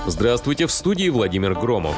Здравствуйте, в студии Владимир Громов.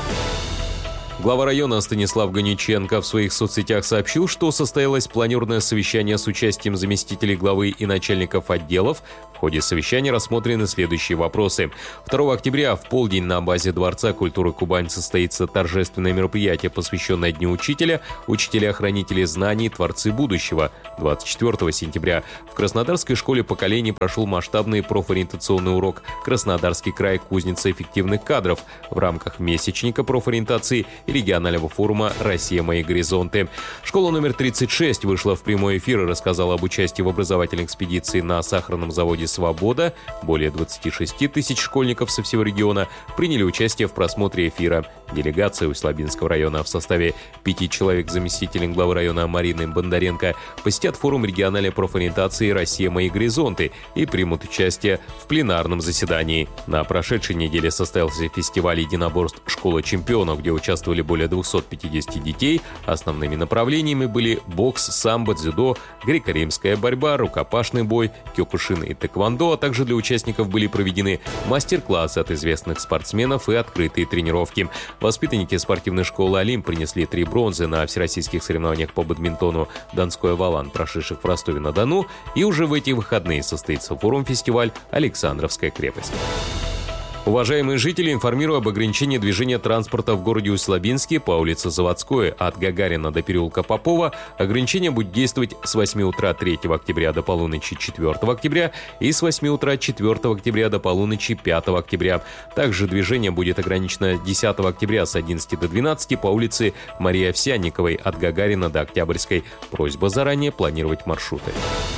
Глава района Станислав Ганиченко в своих соцсетях сообщил, что состоялось планерное совещание с участием заместителей главы и начальников отделов. В ходе совещания рассмотрены следующие вопросы. 2 октября в полдень на базе Дворца культуры Кубань состоится торжественное мероприятие, посвященное Дню учителя, учителя-хранители знаний, творцы будущего. 24 сентября в Краснодарской школе поколений прошел масштабный профориентационный урок «Краснодарский край. Кузница эффективных кадров» в рамках месячника профориентации и регионального форума «Россия. Мои горизонты». Школа номер 36 вышла в прямой эфир и рассказала об участии в образовательной экспедиции на сахарном заводе «Свобода». Более 26 тысяч школьников со всего региона приняли участие в просмотре эфира. Делегация Усть-Лабинского района в составе 5 человек заместителем главы района Марины Бондаренко посетят форум региональной профориентации «Россия. Мои горизонты» и примут участие в пленарном заседании. На прошедшей неделе состоялся фестиваль единоборств «Школа чемпионов», где участвовали более 250 детей. Основными направлениями были бокс, самбо, дзюдо, греко-римская борьба, рукопашный бой, кёкушин и тэквондо, а также для участников были проведены мастер-классы от известных спортсменов и открытые тренировки. Воспитанники спортивной школы «Олимп» принесли 3 бронзы на всероссийских соревнованиях по бадминтону «Донской-Валан», прошедших в Ростове-на-Дону, и уже в эти выходные состоится форум-фестиваль «Александровская крепость». Уважаемые жители, информирую об ограничении движения транспорта в городе Усть-Лабинске по улице Заводской от Гагарина до переулка Попова. Ограничение будет действовать с 8 утра 3 октября до полуночи 4 октября и с 8 утра 4 октября до полуночи 5 октября. Также движение будет ограничено 10 октября с 11 до 12 по улице Марии Овсянниковой от Гагарина до Октябрьской. Просьба заранее планировать маршруты.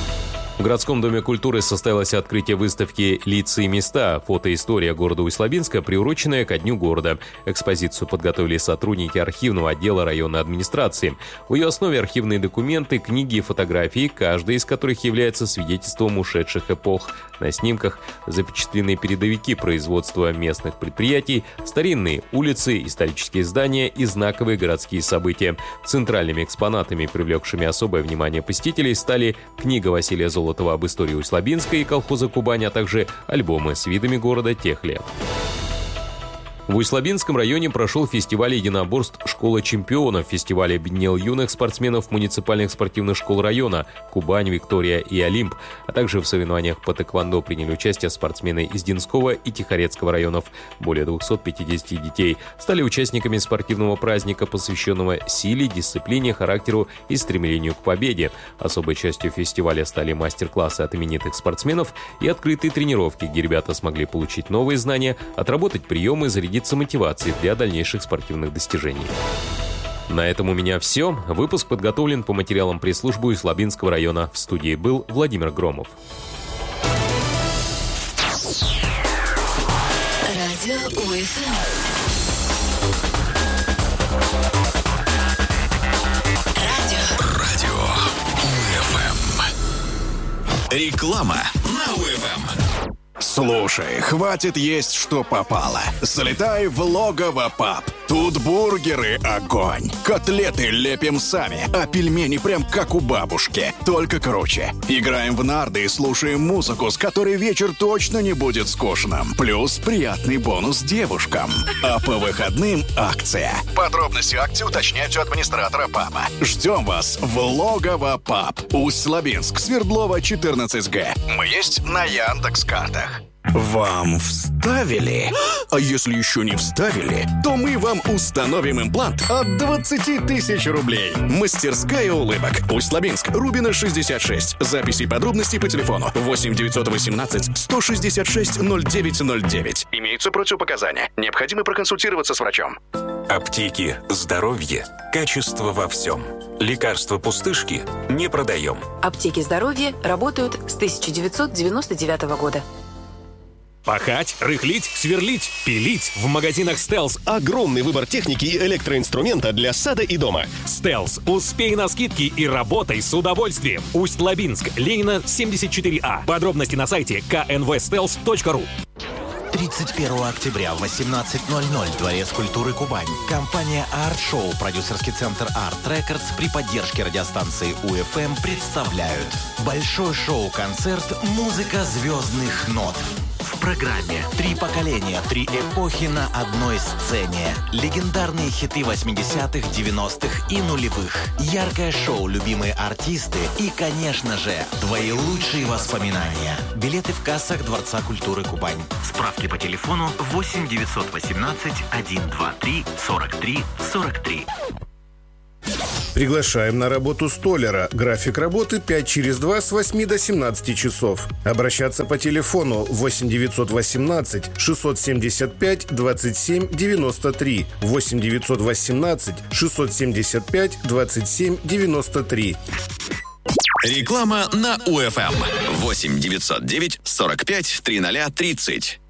В городском доме культуры состоялось открытие выставки «Лица и места. Фотоистория города Усть-Лабинска», приуроченная ко Дню города. Экспозицию подготовили сотрудники архивного отдела районной администрации. В ее основе архивные документы, книги и фотографии, каждая из которых является свидетельством ушедших эпох. На снимках запечатлены передовики производства местных предприятий, старинные улицы, исторические здания и знаковые городские события. Центральными экспонатами, привлекшими особое внимание посетителей, стали книга Василия Золотова об истории Усть-Лабинска и колхоза «Кубань», а также альбомы с видами города тех лет. В Усть-Лабинском районе прошел фестиваль единоборств «Школа чемпионов». Фестиваль объединил юных спортсменов муниципальных спортивных школ района «Кубань», «Виктория» и «Олимп». А также в соревнованиях по тэквондо приняли участие спортсмены из Динского и Тихорецкого районов. Более 250 детей стали участниками спортивного праздника, посвященного силе, дисциплине, характеру и стремлению к победе. Особой частью фестиваля стали мастер-классы от именитых спортсменов и открытые тренировки, где ребята смогли получить новые знания, отработать приемы, зарядиться мотивацией для дальнейших спортивных достижений. На этом у меня все. Выпуск подготовлен по материалам пресс-службы Усть-Лабинского района. В студии был Владимир Громов. Радио УФМ. Радио УФМ. Реклама на УФМ. Слушай, хватит есть, что попало. Залетай в логово ПАП. Тут бургеры огонь. Котлеты лепим сами, а пельмени прям как у бабушки. Только круче. Играем в нарды и слушаем музыку, с которой вечер точно не будет скучным. Плюс приятный бонус девушкам. А по выходным акция. Подробности акции уточняйте у администратора ПАПа. Ждем вас в логово ПАП. Усть-Лабинск, Свердлова, 14Г. Мы есть на Яндекс.Картах. Вам вставили? А если еще не вставили, то мы вам установим имплант от 20 тысяч рублей. Мастерская улыбок. Усть-Лабинск, Рубина, 66. Записи и подробности по телефону 8 918 166 0909. Имеются противопоказания. Необходимо проконсультироваться с врачом. Аптеки, здоровье, качество во всем. Лекарства пустышки не продаем. Аптеки здоровья работают с 1999 года. Пахать, рыхлить, сверлить, пилить. В магазинах «Стелс» огромный выбор техники и электроинструмента для сада и дома. «Стелс». Успей на скидки и работай с удовольствием. Усть-Лабинск, Ленина, 74А. Подробности на сайте knvstels.ru. 31 октября в 18:00 Дворец культуры Кубань. Компания Art Show, продюсерский центр Art Records при поддержке радиостанции УФМ представляют большой шоу-концерт «Музыка звездных нот». В в программе. 3 поколения, 3 эпохи на одной сцене. Легендарные хиты 80-х, 90-х и нулевых. Яркое шоу, любимые артисты и, конечно же, твои лучшие воспоминания. Билеты в кассах Дворца культуры Кубань. Справки по телефону 8 918 123 43 43. Приглашаем на работу столяра. График работы 5 через 2 с 8 до 17 часов. Обращаться по телефону 8 918 675 27 93. 8 918 675 27 93. Реклама на УФМ. 8 909 45 00 30.